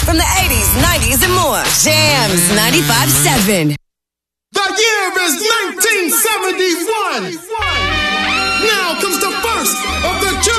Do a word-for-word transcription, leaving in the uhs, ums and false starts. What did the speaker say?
from the eighties, nineties, and more. Jams ninety-five point seven. The year is nineteen seventy-one. Now comes the first of the